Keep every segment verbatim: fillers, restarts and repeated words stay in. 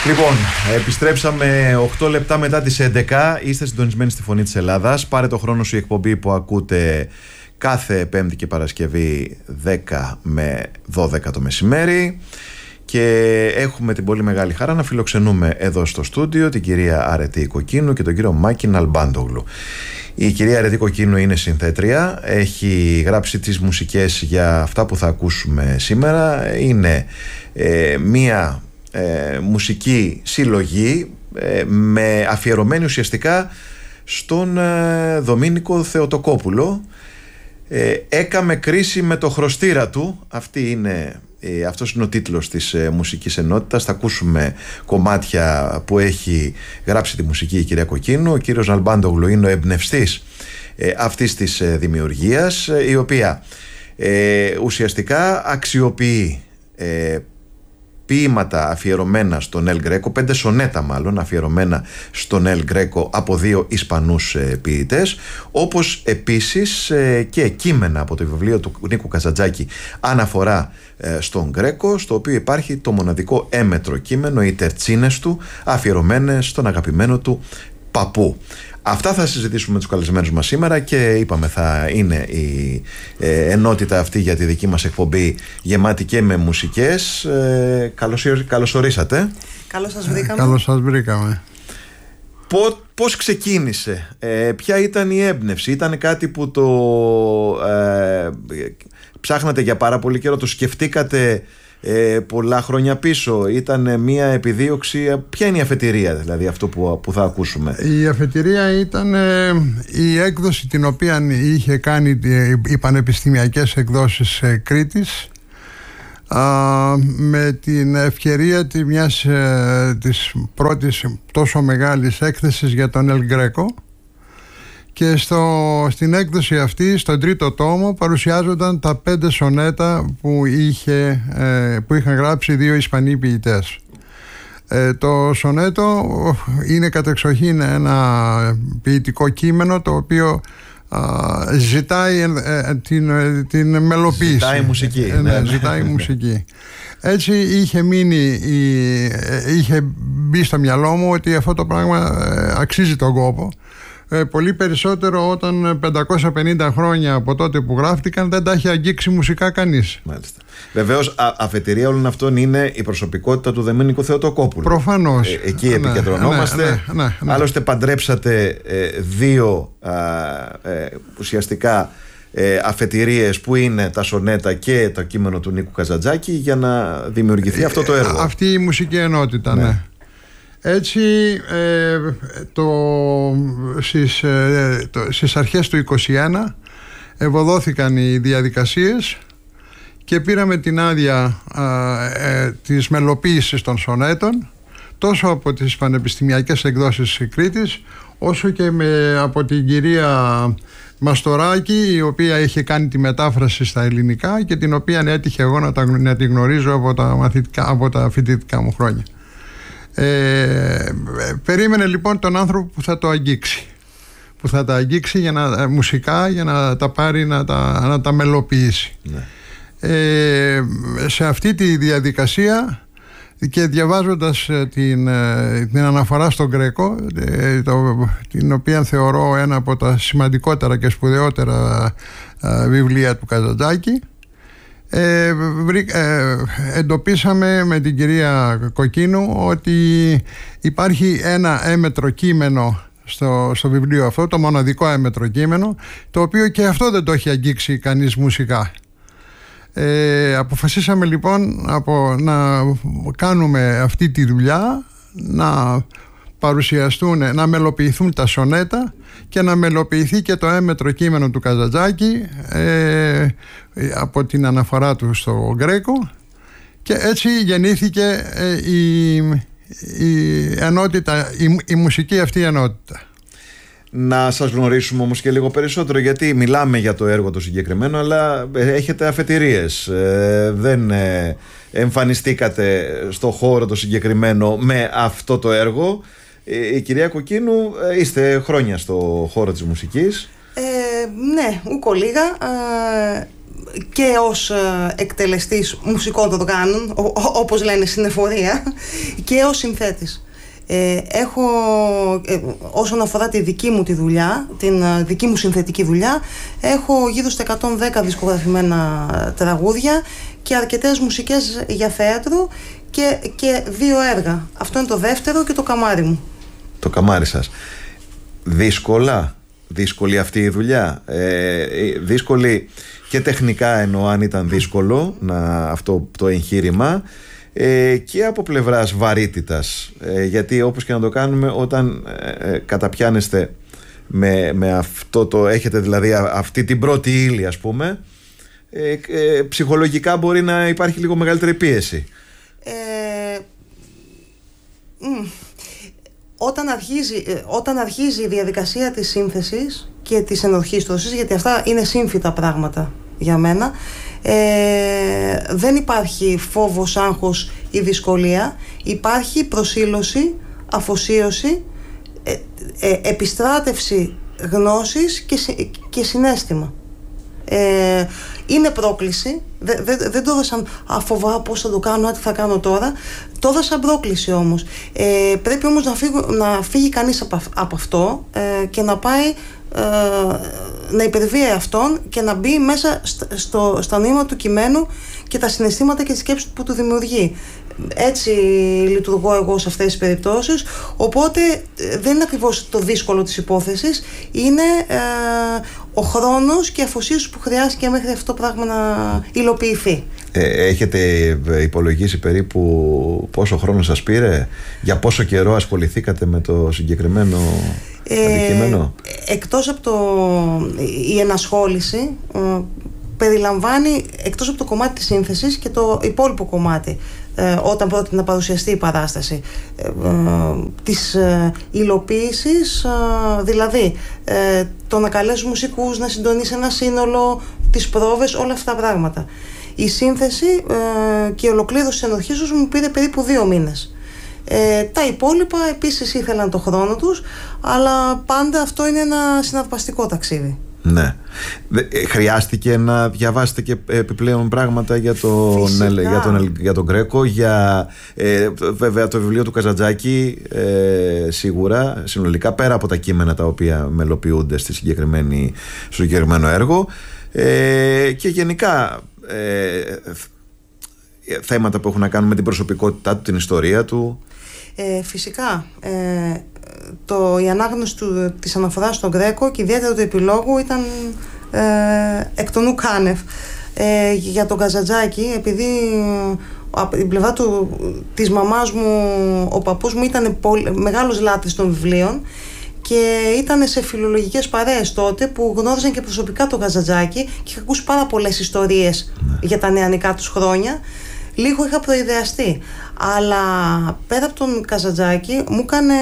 Λοιπόν, επιστρέψαμε οκτώ λεπτά μετά τις έντεκα. Είστε συντονισμένοι στη Φωνή της Ελλάδας. Πάρε το χρόνο σου, η εκπομπή που ακούτε κάθε Πέμπτη και Παρασκευή δέκα με δώδεκα το μεσημέρι. Και έχουμε την πολύ μεγάλη χαρά να φιλοξενούμε εδώ στο στούντιο την κυρία Αρετή Κοκκίνου και τον κύριο Μάκη Ναλμπάντογλου. Η κυρία Αρετή Κοκκίνου είναι συνθέτρια, έχει γράψει τις μουσικές για αυτά που θα ακούσουμε σήμερα. Είναι ε, μία ε, μουσική συλλογή ε, με αφιερωμένη ουσιαστικά στον ε, Δομήνικο Θεοτοκόπουλο. Ε, έκαμε κρίση με το χρωστήρα του. Αυτή είναι, ε, αυτός είναι ο τίτλος της ε, μουσικής ενότητας. Θα ακούσουμε κομμάτια που έχει γράψει τη μουσική η κυρία Κοκκίνου. Ο κύριος Ναλμπάντογλου είναι ο εμπνευστής ε, αυτής της ε, δημιουργίας, ε, η οποία ε, ουσιαστικά αξιοποιεί ε, ποίηματα αφιερωμένα στον Ελ Γκρέκο, πέντε σονέτα μάλλον αφιερωμένα στον Ελ Γκρέκο από δύο Ισπανούς ε, ποιητές, όπως επίσης ε, και κείμενα από το βιβλίο του Νίκου Καζαντζάκη αναφορά ε, στον Γκρέκο, στο οποίο υπάρχει το μοναδικό έμετρο κείμενο, οι τερτσίνες του αφιερωμένες στον αγαπημένο του παππού. Αυτά θα συζητήσουμε με τους καλεσμένους μας σήμερα και είπαμε θα είναι η ε, ενότητα αυτή για τη δική μας εκπομπή γεμάτη και με μουσικές. Ε, καλώς, καλώς ορίσατε. Καλώς σας βρήκαμε. Καλώς σας βρήκαμε. Πώς, πώς ξεκίνησε, ε, ποια ήταν η έμπνευση, ήταν κάτι που το ε, ψάχνατε για πάρα πολύ καιρό, το σκεφτήκατε Ε, πολλά χρόνια πίσω, ήταν μια επιδίωξη? Ποια είναι η αφετηρία, δηλαδή, αυτό που, που θα ακούσουμε? Η αφετηρία ήταν ε, η έκδοση την οποία είχε κάνει ε, οι πανεπιστημιακές εκδόσεις ε, Κρήτης, α, με την ευκαιρία τη, μιας, ε, της πρώτης τόσο μεγάλης έκθεσης για τον Ελ Γκρέκο. Και στο, στην έκδοση αυτή, στον τρίτο τόμο, παρουσιάζονταν τα πέντε σονέτα που, είχε, ε, που είχαν γράψει δύο Ισπανοί ποιητές. Ε, το σονέτο είναι κατεξοχήν ένα ποιητικό κείμενο το οποίο α, ζητάει ε, την, την μελοποίηση. Ζητάει μουσική. Ε, ναι, ζητάει μουσική. Έτσι είχε μείνει, είχε μπει στο μυαλό μου ότι αυτό το πράγμα αξίζει τον κόπο. Ε, πολύ περισσότερο όταν πεντακόσια πενήντα χρόνια από τότε που γράφτηκαν δεν τα έχει αγγίξει μουσικά κανείς. Μάλιστα. Βεβαίως, α, αφετηρία όλων αυτών είναι η προσωπικότητα του Δομήνικου Θεοτοκόπουλου. Προφανώς. Ε, εκεί ναι, επικεντρωνόμαστε. Ναι, ναι, ναι, ναι. Άλλωστε παντρέψατε ε, δύο α, ε, ουσιαστικά ε, αφετηρίες που είναι τα σονέτα και το κείμενο του Νίκου Καζαντζάκη για να δημιουργηθεί ε, αυτό το έργο. Αυτή η μουσική ενότητα, ναι. ναι. Έτσι, ε, το, στις, ε, το, στις αρχές του είκοσι ένα ευωδόθηκαν οι διαδικασίες και πήραμε την άδεια ε, ε, της μελοποίησης των σονέτων, τόσο από τις πανεπιστημιακές εκδόσεις Κρήτης, όσο και με, από την κυρία Μαστοράκη, η οποία είχε κάνει τη μετάφραση στα ελληνικά και την οποία έτυχε εγώ να, τα, να τη γνωρίζω από τα, μαθητικά, από τα φοιτητικά μου χρόνια. Ε, περίμενε λοιπόν τον άνθρωπο που θα το αγγίξει, που θα τα αγγίξει για να, μουσικά, για να τα πάρει, να τα, να τα μελοποιήσει. Ναι. Ε, σε αυτή τη διαδικασία και διαβάζοντας την, την αναφορά στον Γκρέκο, το, την οποία θεωρώ ένα από τα σημαντικότερα και σπουδαιότερα βιβλία του Καζαντζάκη, Ε, βρή, ε, εντοπίσαμε με την κυρία Κοκκίνου ότι υπάρχει ένα έμετρο κείμενο στο, στο βιβλίο αυτό, το μοναδικό έμετρο κείμενο, το οποίο και αυτό δεν το έχει αγγίξει κανείς μουσικά. Ε, αποφασίσαμε λοιπόν από, να κάνουμε αυτή τη δουλειά, να παρουσιαστούν, να μελοποιηθούν τα σονέτα και να μελοποιηθεί και το έμετρο κείμενο του Καζαντζάκη ε, από την αναφορά του στο Γκρέκο, και έτσι γεννήθηκε ε, η, η ενότητα, η, η μουσική αυτή ενότητα. Να σας γνωρίσουμε όμως και λίγο περισσότερο, γιατί μιλάμε για το έργο το συγκεκριμένο, αλλά έχετε αφετηρίες, ε, δεν ε, εμφανιστήκατε στο χώρο το συγκεκριμένο με αυτό το έργο. Η κυρία Κοκκίνου, είστε χρόνια στο χώρο της μουσικής. Ε, ναι, ούκο λίγα. Ε, και ως εκτελεστής μουσικών οργάνων, όπως λένε στην εφορία, και ως συνθέτης. Ε, έχω, ε, όσον αφορά τη δική μου τη δουλειά, την ε, δική μου συνθετική δουλειά, έχω γύρω στα εκατόν δέκα δισκογραφημένα τραγούδια και αρκετές μουσικές για θέατρο και, και δύο έργα. Αυτό είναι το δεύτερο και το καμάρι μου. Το καμάρι σας. Δύσκολα, δύσκολη αυτή η δουλειά. Ε, δύσκολη και τεχνικά, εννοώ, αν ήταν δύσκολο να, αυτό το εγχείρημα, ε, και από πλευράς βαρύτητας, ε, γιατί όπως και να το κάνουμε, όταν ε, καταπιάνεστε με, με αυτό το, έχετε δηλαδή αυτή την πρώτη ύλη, ας πούμε, ε, ε, ψυχολογικά μπορεί να υπάρχει λίγο μεγαλύτερη πίεση. ε, μ, όταν, αρχίζει, όταν αρχίζει η διαδικασία της σύνθεσης και της ενορχήστρωσης, γιατί αυτά είναι σύμφυτα πράγματα για μένα, Ε, δεν υπάρχει φόβος, άγχος ή δυσκολία. Υπάρχει προσήλωση, αφοσίωση, ε, ε, επιστράτευση γνώσης και, και συναίσθημα. Ε, είναι πρόκληση. Δε, δε, δεν το έδωσαν αφοβά πώς θα το κάνω, τι θα κάνω τώρα. Το έδωσαν πρόκληση όμως. Ε, πρέπει όμως να φύγει, να φύγει κανείς από, από αυτό ε, και να πάει ε, να υπερβεί αυτόν και να μπει μέσα στο, στο, στα νοήμα του κειμένου και τα συναισθήματα και τις σκέψεις που του δημιουργεί. Έτσι λειτουργώ εγώ σε αυτές τις περιπτώσεις. Οπότε δεν είναι ακριβώς το δύσκολο της υπόθεσης, είναι ε, ο χρόνος και η αφοσίωση που χρειάζεται μέχρι αυτό το πράγμα να υλοποιηθεί. Ε, έχετε υπολογίσει περίπου πόσο χρόνο σας πήρε, για πόσο καιρό ασχοληθήκατε με το συγκεκριμένο ε, αντικείμενο? Εκτός από το, η ενασχόληση ε, περιλαμβάνει, εκτός από το κομμάτι της σύνθεσης, και το υπόλοιπο κομμάτι, ε, όταν πρόκειται να παρουσιαστεί η παράσταση, ε, ε, της ε, υλοποίησης, ε, δηλαδή ε, το να καλέσει μουσικούς, να συντονίσει ένα σύνολο, τις πρόβες, όλα αυτά τα πράγματα. Η σύνθεση ε, και η ολοκλήρωση της ενορχήστρωσης μου πήρε περίπου δύο μήνες. Ε, τα υπόλοιπα επίσης ήθελαν το χρόνο τους, αλλά πάντα αυτό είναι ένα συναρπαστικό ταξίδι. Ναι. Χρειάστηκε να διαβάσετε και επιπλέον πράγματα για τον, για τον, για τον Γκρέκο, για ε, βέβαια το βιβλίο του Καζαντζάκη, ε, σίγουρα συνολικά, πέρα από τα κείμενα τα οποία μελοποιούνται στη συγκεκριμένη, στο συγκεκριμένο έργο, ε, και γενικά ε, θέματα που έχουν να κάνουν με την προσωπικότητά του, την ιστορία του. Ε, φυσικά ε, το, η ανάγνωση του, της αναφοράς στον Γκρέκο και ιδιαίτερα του επιλόγου ήταν ε, εκ των ουκ άνευ. Ε, για τον Καζαντζάκη, επειδή από την πλευρά του, της μαμάς μου, ο παππούς μου ήταν πολύ, μεγάλος λάτρης των βιβλίων και ήταν σε φιλολογικές παρέες τότε που γνώριζαν και προσωπικά τον Καζαντζάκη και είχα ακούσει πάρα πολλές ιστορίες για τα νεανικά τους χρόνια. Λίγο είχα προειδεαστεί, αλλά πέρα από τον Καζαντζάκη μου έκανε,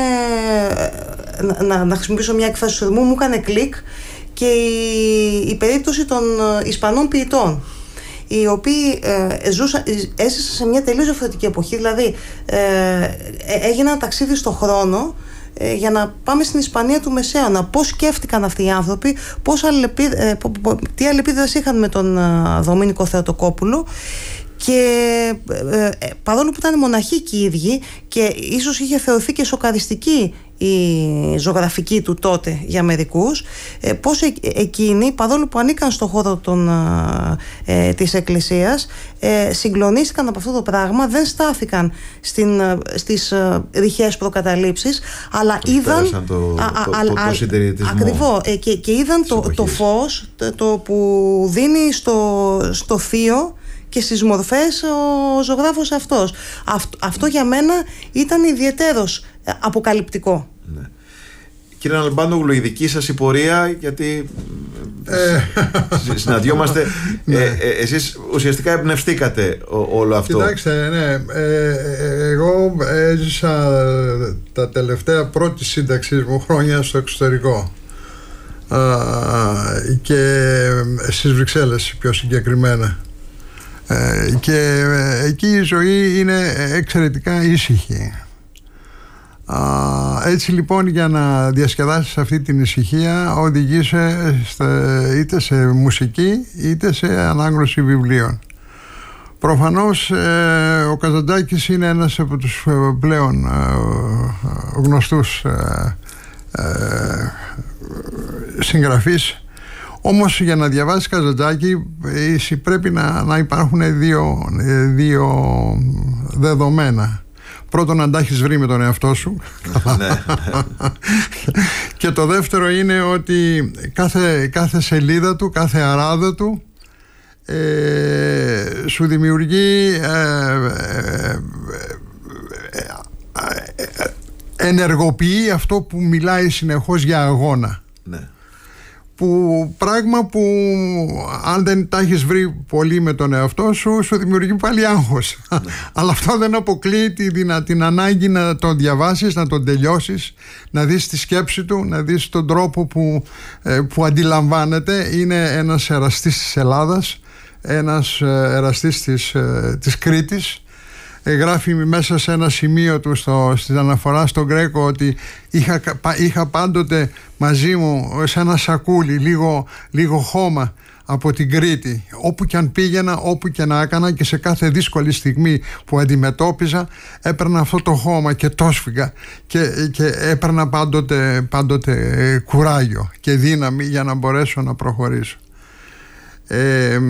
να, να χρησιμοποιήσω μια εκφράση του μου, μου έκανε κλικ και η, η περίπτωση των Ισπανών ποιητών, οι οποίοι ε, ζούσαν, έζησαν σε μια τελείως διαφορετική εποχή, δηλαδή ε, έγινε ένα ταξίδι στο χρόνο ε, για να πάμε στην Ισπανία του Μεσαίωνα. Πώς σκέφτηκαν αυτοί οι άνθρωποι, πώς αλληλεπί, ε, τι αλληλεπίδραση είχαν με τον ε, Δομήνικο Θεοτοκόπουλο. Και ε, παρόλο που ήταν μοναχοί και οι ίδιοι και ίσως είχε θεωρηθεί και σοκαριστική η ζωγραφική του τότε για μερικούς, ε, πως ε, εκείνοι, παρόλο που ανήκαν στον χώρο των, ε, της Εκκλησίας, ε, συγκλονίστηκαν από αυτό το πράγμα, δεν στάθηκαν στην, στις ε, ρηχές προκαταλήψεις, αλλά τους είδαν το, το, το, το, το συντηρητισμό. Ακριβώς, ε, και, και είδαν το, το φως το, το που δίνει στο, στο θείο και στις μορφές ο ζωγράφος αυτός. Αυτό, αυτό για μένα ήταν ιδιαιτέρως αποκαλυπτικό. Ναι. Κύριε Αλμπάντογλου, η δική σας η πορεία, γιατί ε, συναντιόμαστε, ε, ε, εσείς ουσιαστικά εμπνευστήκατε όλο αυτό. Κοιτάξτε, ναι, ε, εγώ έζησα τα τελευταία πρώτη σύνταξης μου χρόνια στο εξωτερικό, α, και στις Βρυξέλλες πιο συγκεκριμένα. Και εκεί η ζωή είναι εξαιρετικά ήσυχη. Έτσι λοιπόν, για να διασκεδάσεις αυτή την ησυχία, οδηγείσαι είτε σε μουσική είτε σε ανάγνωση βιβλίων. Προφανώς ε, ο Καζαντζάκης είναι ένας από τους πλέον ε, γνωστούς ε, ε, συγγραφείς. Όμως για να διαβάσεις Καζαντζάκη πρέπει να, να υπάρχουν δύο, δύο δεδομένα. Πρώτον, να τα έχεις βρει με τον εαυτό σου. Και το δεύτερο είναι ότι κάθε, κάθε σελίδα του, κάθε αράδα του ε, σου δημιουργεί ε, ε, ε, ε, ενεργοποιεί αυτό που μιλάει συνεχώς για αγώνα. Ναι. Που πράγμα που αν δεν τα έχεις βρει πολύ με τον εαυτό σου, σου δημιουργεί πάλι άγχος. Ναι. Αλλά αυτό δεν αποκλείει την, την ανάγκη να τον διαβάσεις, να τον τελειώσεις, να δεις τη σκέψη του, να δεις τον τρόπο που, που αντιλαμβάνεται. Είναι ένας εραστής της Ελλάδας, ένας εραστής της, της Κρήτης. Γράφει μέσα σε ένα σημείο του στο, στην αναφορά στον Γκρέκο ότι είχα, είχα πάντοτε μαζί μου σε ένα σακούλι λίγο, λίγο χώμα από την Κρήτη, όπου και αν πήγαινα, όπου και να έκανα, και σε κάθε δύσκολη στιγμή που αντιμετώπιζα έπαιρνα αυτό το χώμα και το σφίγγα και, και έπαιρνα πάντοτε, πάντοτε κουράγιο και δύναμη για να μπορέσω να προχωρήσω. Ε, ε,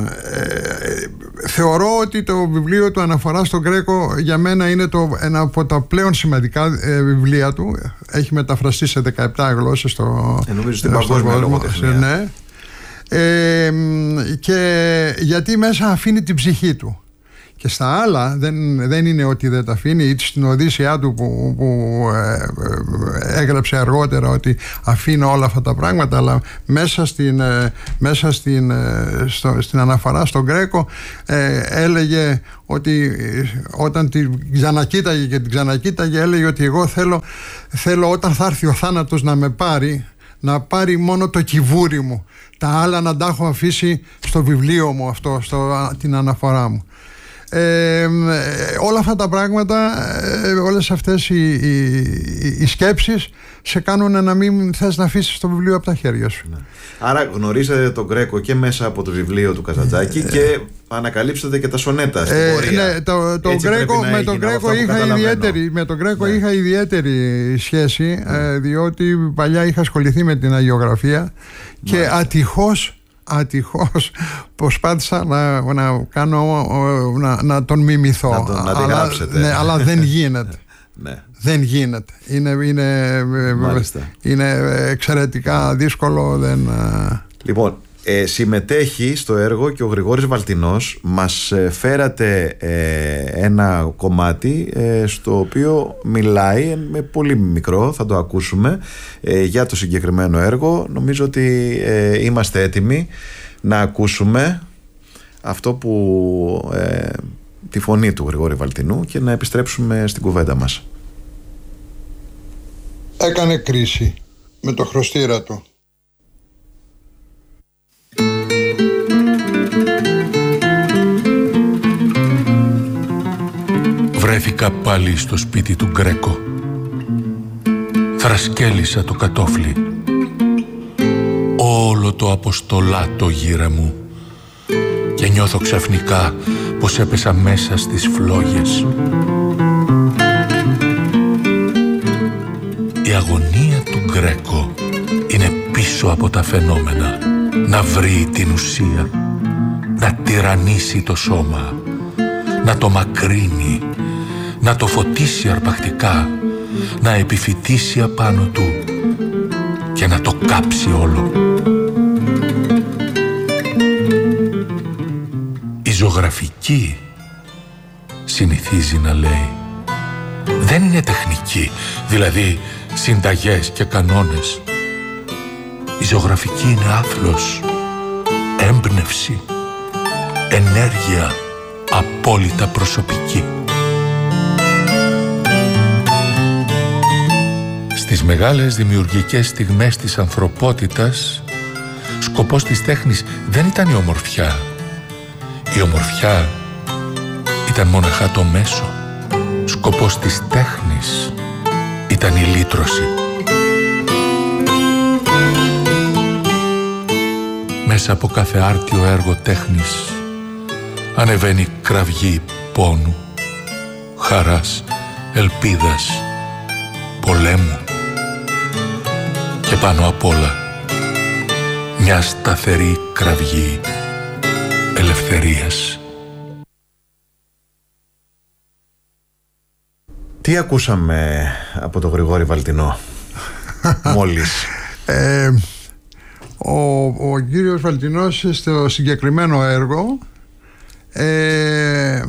θεωρώ ότι το βιβλίο του Αναφορά στον Γκρέκο για μένα είναι το, ένα από τα πλέον σημαντικά ε, βιβλία του. Έχει μεταφραστεί σε δεκαεπτά γλώσσες στο, ε, νομίζω στην παγκόσμια λογοτεχνία. Ναι. Ε, και γιατί μέσα αφήνει την ψυχή του. Και στα άλλα δεν, δεν είναι ότι δεν τα αφήνει, είτε στην Οδύσσειά του που, που ε, ε, έγραψε αργότερα ότι αφήνω όλα αυτά τα πράγματα, αλλά μέσα στην, ε, μέσα στην, ε, στο, στην αναφορά στον Γκρέκο ε, έλεγε ότι όταν την ξανακοίταγε και την ξανακοίταγε έλεγε ότι εγώ θέλω, θέλω όταν θα έρθει ο θάνατος να με πάρει, να πάρει μόνο το κυβούρι μου, τα άλλα να τα έχω αφήσει στο βιβλίο μου αυτό, στο, την αναφορά μου. Ε, όλα αυτά τα πράγματα, ε, όλες αυτές οι, οι, οι σκέψεις σε κάνουν να μην θες να αφήσεις το βιβλίο από τα χέρια σου. Ναι. Άρα γνωρίζετε τον Γκρέκο και μέσα από το βιβλίο του Καζαντζάκη ε, και ανακαλύψετε και τα σονέτα στην πορεία. Ναι, το, το Γκρέκο, με τον Γκρέκο είχα ιδιαίτερη, με τον Γκρέκο ναι. είχα ιδιαίτερη σχέση ναι. ε, διότι παλιά είχα ασχοληθεί με την αγιογραφία και μάλιστα. ατυχώς Ατυχώς προσπάθησα να, να, κάνω, να, να τον μιμηθώ. Να, τον, να την αλλά, ναι, αλλά δεν γίνεται. ναι. Δεν γίνεται. Είναι, είναι, είναι εξαιρετικά δύσκολο. Δεν... Λοιπόν, ε, συμμετέχει στο έργο και ο Γρηγόρης Βαλτινός. Μας ε, φέρατε ε, ένα κομμάτι ε, στο οποίο μιλάει με πολύ μικρό, θα το ακούσουμε, ε, για το συγκεκριμένο έργο. Νομίζω ότι ε, είμαστε έτοιμοι να ακούσουμε αυτό που ε, τη φωνή του Γρηγόρη Βαλτινού και να επιστρέψουμε στην κουβέντα μας. Έκανε κρίση με το χρωστήρα του. Βρέθηκα πάλι στο σπίτι του Γκρέκο. Θρασκέλισα το κατόφλι. Όλο το αποστολάτο γύρω μου. Και νιώθω ξαφνικά πως έπεσα μέσα στις φλόγες. Η αγωνία του Γκρέκο είναι πίσω από τα φαινόμενα. Να βρει την ουσία, να τυραννίσει το σώμα, να το μακρύνει, να το φωτίσει αρπακτικά, να επιφυτίσει απάνω του και να το κάψει όλο. Η ζωγραφική, συνηθίζει να λέει, δεν είναι τεχνική, δηλαδή συνταγές και κανόνες. Η ζωγραφική είναι άθλος, έμπνευση, ενέργεια απόλυτα προσωπική. Στις μεγάλες δημιουργικές στιγμές της ανθρωπότητας, σκοπός της τέχνης δεν ήταν η ομορφιά. Η ομορφιά ήταν μοναχά το μέσο. Σκοπός της τέχνης ήταν η λύτρωση. Μέσα από κάθε άρτιο έργο τέχνης ανεβαίνει κραυγή πόνου, χαράς, ελπίδας, πολέμου και πάνω απ' όλα μια σταθερή κραυγή ελευθερίας. Τι ακούσαμε από τον Γρηγόρη Βαλτινό μόλις? Ε, ο, ο κύριος Βαλτινός στο συγκεκριμένο έργο ε,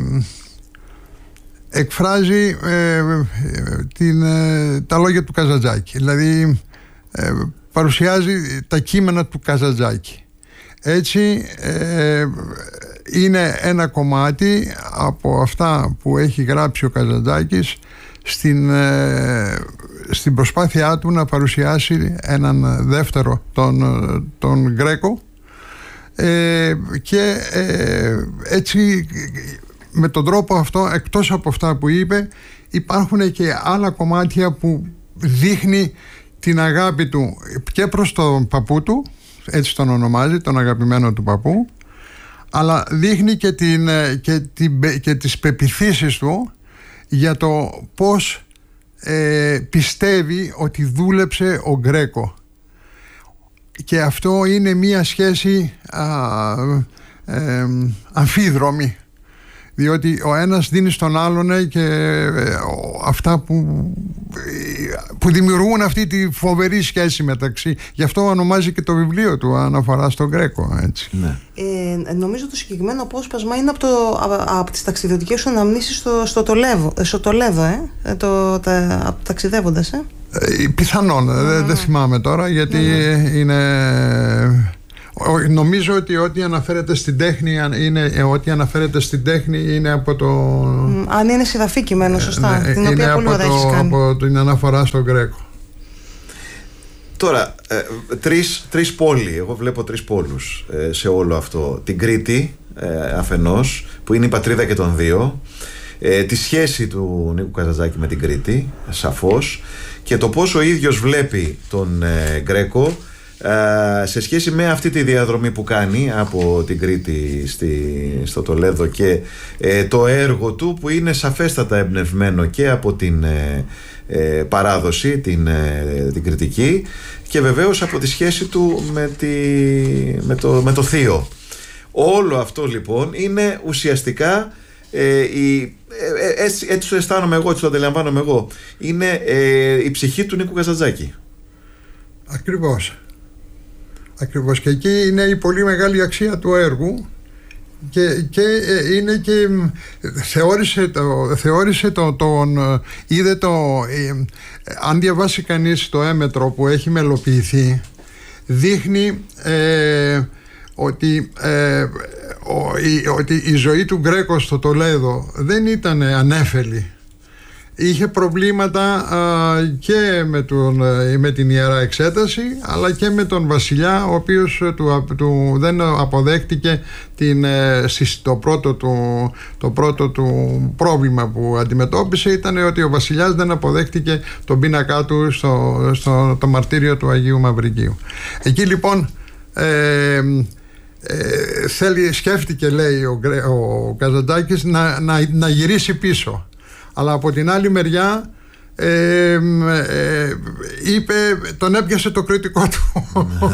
εκφράζει ε, την, ε, τα λόγια του Καζαντζάκη. Δηλαδή ε, παρουσιάζει τα κείμενα του Καζαντζάκη. Έτσι ε, είναι ένα κομμάτι από αυτά που έχει γράψει ο Καζαντζάκης στην, ε, στην προσπάθειά του να παρουσιάσει έναν δεύτερο, τον, τον Γκρέκο, ε, και ε, έτσι με τον τρόπο αυτό, εκτός από αυτά που είπε, υπάρχουν και άλλα κομμάτια που δείχνει την αγάπη του και προς τον παππού του, έτσι τον ονομάζει, τον αγαπημένο του παππού, αλλά δείχνει και, την, και, την, και τις πεποιθήσεις του για το πώς ε, πιστεύει ότι δούλεψε ο Γκρέκο. Και αυτό είναι μία σχέση α, ε, αμφίδρομη, διότι ο ένας δίνει στον άλλον και ε, αυτά που, που δημιουργούν αυτή τη φοβερή σχέση μεταξύ. Γι' αυτό ονομάζει και το βιβλίο του αναφορά στον Γκρέκο, έτσι. Ναι. Ε, νομίζω το συγκεκριμένο απόσπασμα είναι από, το, από τις ταξιδιωτικές σου αναμνήσεις στο, στο Τολέδο, στο Τολέδο ε, το, τα, από ταξιδεύοντας ε. Ε, πιθανόν, mm. δεν δε θυμάμαι τώρα, γιατί mm. είναι... Νομίζω ότι ό,τι αναφέρεται στην τέχνη είναι, ό,τι αναφέρεται στην τέχνη είναι από το... Αν είναι συγγραφή κειμένο, σωστά, ναι, την οποία πολύ ωραία έχεις κάνει. Από την αναφορά στον Γκρέκο. Τώρα, ε, τρεις, τρεις πόλοι, εγώ βλέπω τρεις πόλους ε, σε όλο αυτό. Την Κρήτη ε, αφενός, που είναι η πατρίδα και των δύο, ε, τη σχέση του Νίκου Καζαντζάκη με την Κρήτη, σαφώς, και το πώς ο ίδιος βλέπει τον ε, Γκρέκο σε σχέση με αυτή τη διαδρομή που κάνει από την Κρήτη στη, στο Τολέδο και ε, το έργο του που είναι σαφέστατα εμπνευσμένο και από την ε, ε, παράδοση, την, ε, την κριτική, και βεβαίως από τη σχέση του με, τη, με, το, με το θείο. Όλο αυτό λοιπόν είναι ουσιαστικά ε, η, ε, έτσι, έτσι το αισθάνομαι εγώ, έτσι το αντιλαμβάνομαι εγώ, είναι ε, η ψυχή του Νίκου Καζαντζάκη. Ακριβώς. Ακριβώς, και εκεί είναι η πολύ μεγάλη αξία του έργου, και, και είναι και θεώρησε, το, θεώρησε το, τον είδε το ε, αν διαβάσει κανείς το έμετρο που έχει μελοποιηθεί, δείχνει ε, ότι, ε, ο, η, ότι η ζωή του Γκρέκο στο Τολέδο δεν ήταν ανέφελη. Είχε προβλήματα α, και με, τον, με την Ιερά Εξέταση, αλλά και με τον βασιλιά, ο οποίος του, του, δεν αποδέχτηκε την, το, πρώτο του, το πρώτο του πρόβλημα που αντιμετώπισε ήταν ότι ο βασιλιάς δεν αποδέχτηκε τον πίνακά του στο, στο το μαρτύριο του Αγίου Μαυρικίου. Εκεί λοιπόν ε, ε, θέλει, σκέφτηκε, λέει ο, ο Καζαντζάκης, να, να, να γυρίσει πίσω. Αλλά από την άλλη μεριά ε, ε, είπε, τον έπιασε το κριτικό του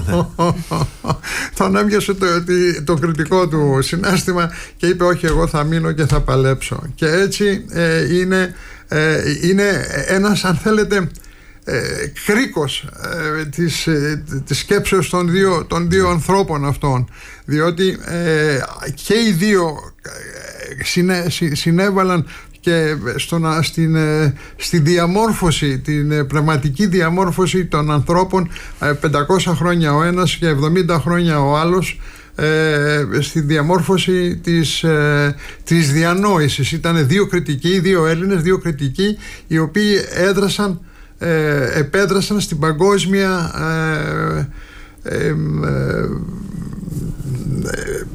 τον έπιασε το, το κριτικό του συναίσθημα και είπε όχι, εγώ θα μείνω και θα παλέψω. Και έτσι ε, είναι, ε, είναι ένας, αν θέλετε, ε, κρίκος ε, της, ε, της σκέψεως των δύο, των δύο ανθρώπων αυτών, διότι ε, και οι δύο συνέ, συνέβαλαν και στο, στην, στη διαμόρφωση, την πνευματική διαμόρφωση των ανθρώπων, πεντακόσια χρόνια ο ένας και εβδομήντα χρόνια ο άλλος, ε, στη διαμόρφωση της, ε, της διανόησης. Ήταν δύο κριτικοί, δύο Έλληνες, δύο κριτικοί, οι οποίοι έδρασαν, ε, επέδρασαν στην παγκόσμια ε, ε, ε,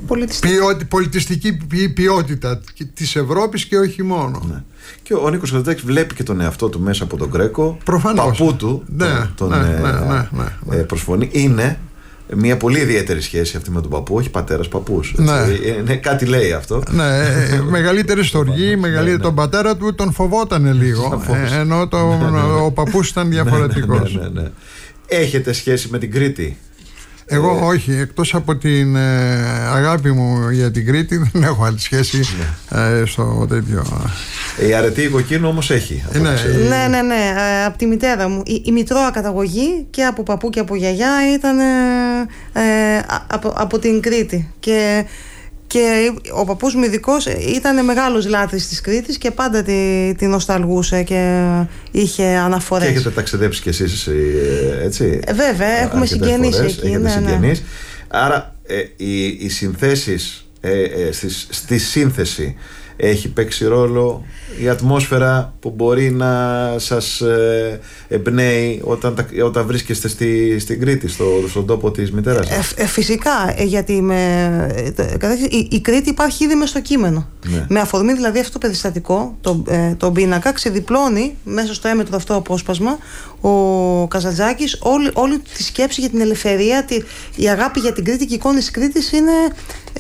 πολιτιστική, Ποιότι, πολιτιστική ποιότητα της Ευρώπης και όχι μόνο. Ναι. Και ο Νίκος Καζαντζάκης βλέπει και τον εαυτό του μέσα από τον Γκρέκο. Προφανώς. Παππού του Ναι, τον ναι, ε, ναι, ναι, ναι, ναι. ε, προσφωνεί. Είναι μια πολύ ιδιαίτερη σχέση αυτή με τον παππού, όχι πατέρας παππούς. Ναι. Ε, κάτι λέει αυτό. Ναι, ε, μεγαλύτερη στοργή, μεγαλύτερη, ναι, ναι. τον πατέρα του τον φοβότανε λίγο, ε, ενώ το, ναι, ναι, ναι. ο παππούς ήταν διαφορετικός. Ναι, ναι, ναι, ναι. Έχετε σχέση με την Κρήτη? Εγώ όχι, εκτός από την ε, αγάπη μου για την Κρήτη δεν έχω άλλη σχέση ε, στο τέτοιο. Η αρετή οικοκίνου όμως έχει. Ε, ναι, ναι, ναι, ναι, ε, από τη μητέρα μου. Η, η μητρώα καταγωγή και από παππού και από γιαγιά ήταν ε, ε, από, από την Κρήτη. Και, και ο παππούς μου ειδικός ήταν μεγάλος λάτρης της Κρήτης και πάντα τη, τη νοσταλγούσε και είχε αναφορές. Και έχετε ταξιδέψει κι εσείς, έτσι? Ε, βέβαια, έχουμε συγγενείς εκεί. Έχετε ναι, συγγενείς. Ναι. Άρα ε, οι, οι συνθέσεις ε, ε, στις, στη σύνθεση έχει παίξει ρόλο η ατμόσφαιρα που μπορεί να σας ε, εμπνέει όταν, τα, όταν βρίσκεστε στη, στην Κρήτη, στο, στον τόπο της μητέρας σας? Ε, ε, φυσικά, ε, γιατί με, ε, η, η Κρήτη υπάρχει ήδη μες στο κείμενο. Ναι. Με αφορμή δηλαδή αυτό το περιστατικό, το, ε, τον πίνακα, ξεδιπλώνει μέσα στο έμετρο αυτό απόσπασμα ο Καζαντζάκης όλη, όλη τη σκέψη για την ελευθερία, τη, η αγάπη για την Κρήτη και η εικόνα της Κρήτης είναι, ε,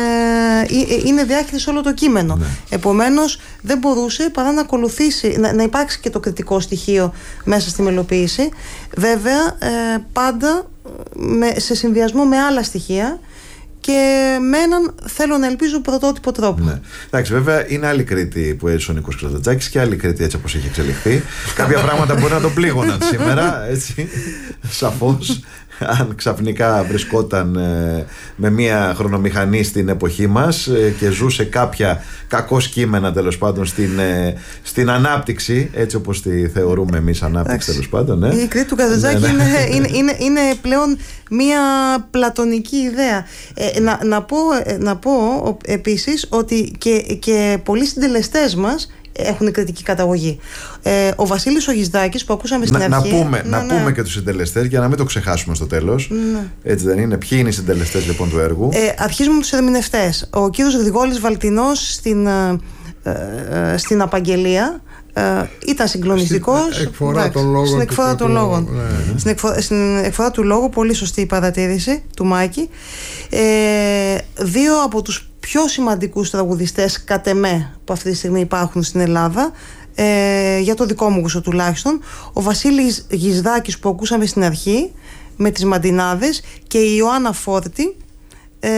είναι διάχυτη σε όλο το κείμενο. Ναι. Επομένως δεν μπορούσε παρά να ακολουθήσει, να, να υπάρξει και το κριτικό στοιχείο μέσα στη μελοποίηση. Βέβαια ε, πάντα με, σε συνδυασμό με άλλα στοιχεία και με έναν, θέλω να ελπίζω, πρωτότυπο τρόπο. Ναι. Εντάξει, βέβαια είναι άλλη Κρήτη που έζησε ο Νίκος Καζαντζάκης και άλλη Κρήτη έτσι όπως έχει εξελιχθεί. Κάποια πράγματα μπορεί να τον πλήγωναν σήμερα, έτσι, σαφώς. Αν ξαφνικά βρισκόταν ε, με μια χρονομηχανή στην εποχή μας ε, και ζούσε κάποια κακώς κείμενα τέλος πάντων στην, ε, στην ανάπτυξη, έτσι όπως τη θεωρούμε εμείς ανάπτυξη τέλος πάντων. Ναι. Η Κρήτη του Καζαντζάκη ναι, ναι. Είναι, είναι, είναι, είναι πλέον μια πλατωνική ιδέα. Ε, να, να, πω, να πω επίσης ότι και, και πολλοί συντελεστές μας έχουν κριτική καταγωγή. Ε, ο Βασίλης ο Γισδάκης που ακούσαμε στην να, αρχή. Να πούμε, ναι, να ναι. πούμε και τους συντελεστές για να μην το ξεχάσουμε στο τέλος. Ναι. Έτσι δεν είναι? Ποιοι είναι οι συντελεστές λοιπόν του έργου? Ε, αρχίζουμε με τους ερμηνευτές. Ο κύριος Γρηγόλης Βαλτινός στην, ε, ε, στην Απαγγελία ε, ήταν συγκλονιστικός. Στην εκφορά των λόγων. Στην εκφορά των λόγων. Ναι. Στην, εκφορά, στην εκφορά του λόγου, πολύ σωστή η παρατήρηση του Μάκη. Ε, δύο από τους πιο σημαντικούς τραγουδιστές κατ' εμέ που αυτή τη στιγμή υπάρχουν στην Ελλάδα, ε, για το δικό μου γούστο τουλάχιστον, ο Βασίλης Γισδάκης που ακούσαμε στην αρχή με τις Μαντινάδες και η Ιωάννα Φόρτη, ε,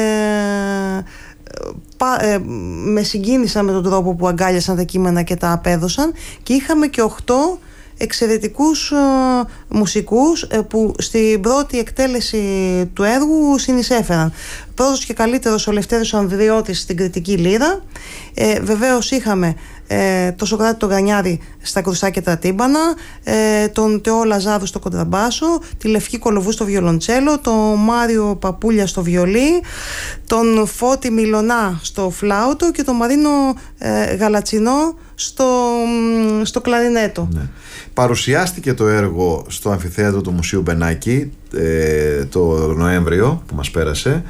πα, ε, με συγκίνησαν με τον τρόπο που αγκάλιασαν τα κείμενα και τα απέδωσαν, και είχαμε και οχτώ εξαιρετικούς ε, μουσικούς ε, που στην πρώτη εκτέλεση του έργου συνεισέφεραν. Πρώτος και καλύτερος ο Λευτέρης Ανδριώτης στην κριτική λύρα. Ε, βεβαίως είχαμε ε, το Σοκράτη τον Γανιάρη στα κρουστά και τα τύμπανα, ε, τον Τεό Λαζάρου στο κοντραμπάσο, τη Λευκή Κολοβού στο βιολοντσέλο, τον Μάριο Παπούλια στο βιολί, τον Φώτη Μιλωνά στο φλάουτο και τον Μαρίνο ε, Γαλατσινό στο, στο κλαρινέτο. Ναι. Παρουσιάστηκε το έργο στο αμφιθέατρο του Μουσείου Μπενάκη ε, το Νοέμβριο που μας πέρασε.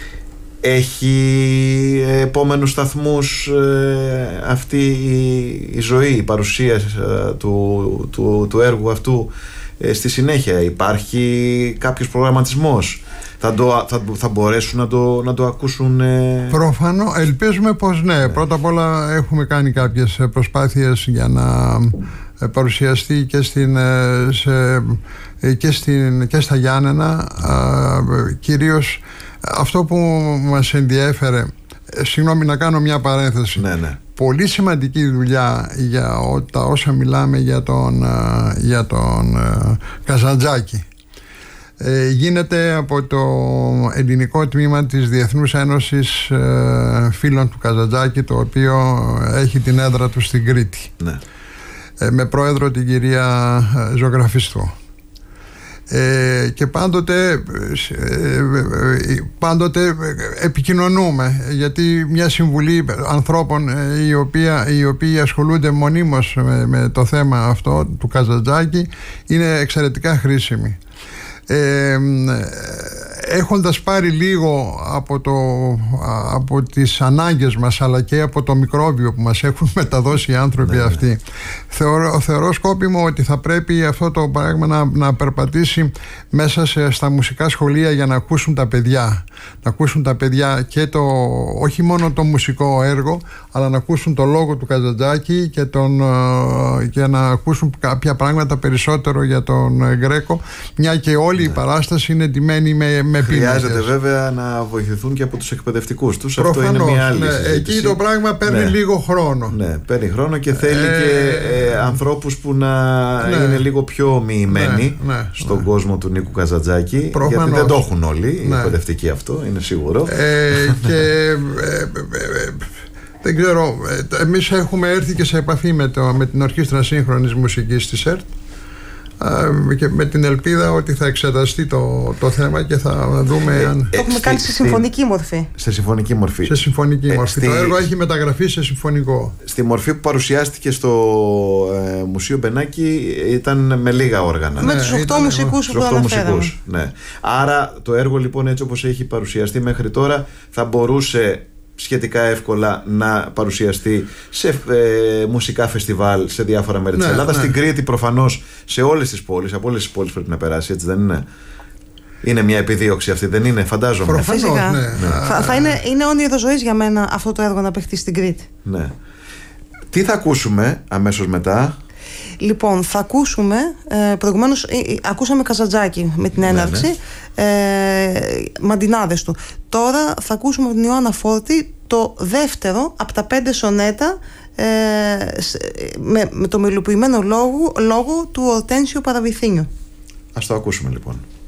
Έχει επόμενους σταθμούς ε, αυτή η, η ζωή, η παρουσία ε, του, του, του έργου αυτού ε, στη συνέχεια? Υπάρχει κάποιος προγραμματισμός? Θα, το, θα, θα μπορέσουν να το, να το ακούσουν? Ε... Προφανώς, ελπίζουμε πως ναι. ναι. Πρώτα απ' όλα έχουμε κάνει κάποιες προσπάθειες για να παρουσιαστεί και, στην, σε, και, στην, και στα Γιάννενα. Κυρίως αυτό που μας ενδιέφερε, συγγνώμη να κάνω μια παρένθεση, ναι, ναι. πολύ σημαντική δουλειά για τα όσα μιλάμε για τον, για τον Καζαντζάκη ε, γίνεται από το ελληνικό τμήμα της Διεθνούς Ένωσης ε, Φίλων του Καζαντζάκη, το οποίο έχει την έδρα του στην Κρήτη, ναι. ε, με πρόεδρο την κυρία Ζωγραφιστού. Ε, και πάντοτε ε, πάντοτε επικοινωνούμε, γιατί μια συμβουλή ανθρώπων ε, οι, οποία, οι οποίοι ασχολούνται μονίμως με, με το θέμα αυτό του Καζαντζάκη είναι εξαιρετικά χρήσιμη. Ε, έχοντας πάρει λίγο από, το, από τις ανάγκες μας, αλλά και από το μικρόβιο που μας έχουν μεταδώσει οι άνθρωποι, ναι, αυτοί, θεωρώ, θεωρώ σκόπιμο ότι θα πρέπει αυτό το πράγμα να, να περπατήσει μέσα σε, στα μουσικά σχολεία, για να ακούσουν τα παιδιά να ακούσουν τα παιδιά και το, όχι μόνο το μουσικό έργο, αλλά να ακούσουν το λόγο του Καζαντζάκη και, τον, και να ακούσουν κάποια πράγματα περισσότερο για τον Γκρέκο, μια και όλη, ναι, η παράσταση είναι ντυμένη με, με πίνακες. Χρειάζεται βέβαια να βοηθηθούν και από τους εκπαιδευτικούς τους. Προφανώς, αυτό είναι μια άλλη, ναι, συζήτηση. Εκεί το πράγμα παίρνει, ναι, λίγο χρόνο. Ναι, παίρνει χρόνο και θέλει ε, και ε, ανθρώπους που να, ναι, είναι λίγο πιο μοιημένοι, ναι, ναι, στον, ναι, κόσμο του Νίκου Καζαντζάκη. Προφανώς. Γιατί δεν το έχουν όλοι, ναι, οι εκπαιδευτικοί, αυτό είναι σίγουρο. Ε, και ε, ε, ε, δεν ξέρω, εμείς έχουμε έρθει και σε επαφή με, το, με την Ορχήστρα Σύγχρονης Μουσικής της ΕΡΤ, και με την ελπίδα ότι θα εξεταστεί το, το θέμα και θα δούμε ε, αν... Το έχουμε κάνει σε συμφωνική μορφή. Σε συμφωνική μορφή. Σε συμφωνική ε, μορφή. Στη... Το έργο έχει μεταγραφεί σε συμφωνικό. Στη μορφή που παρουσιάστηκε στο ε, Μουσείο Μπενάκη ήταν με λίγα όργανα. Με, ναι, τους οκτώ μουσικούς που αναφέραμε. Ναι. Άρα το έργο λοιπόν, έτσι όπως έχει παρουσιαστεί μέχρι τώρα, θα μπορούσε σχετικά εύκολα να παρουσιαστεί σε ε, μουσικά φεστιβάλ σε διάφορα μέρη, ναι, της Ελλάδας, ναι, στην Κρήτη προφανώς, σε όλες τις πόλεις, από όλες τις πόλεις πρέπει να περάσει, έτσι δεν είναι? Είναι μια επιδίωξη αυτή, δεν είναι, φαντάζομαι? Προφανώς, ναι, ναι. Θα, θα είναι, είναι όνειρο ζωής για μένα αυτό το έργο να παιχτεί στην Κρήτη. Ναι. Τι θα ακούσουμε αμέσως μετά? Λοιπόν, θα ακούσουμε, ε, προηγουμένως ε, ε, ακούσαμε Καζαντζάκη με την έναρξη, ναι, ναι. Ε, μαντινάδες του. Τώρα θα ακούσουμε από την Ιωάννα Φόρτη το δεύτερο από τα πέντε σονέτα, ε, με, με το μελοποιημένο λόγο, λόγο του Ορτένσιο Παραβυθίνιο. Ας το ακούσουμε λοιπόν.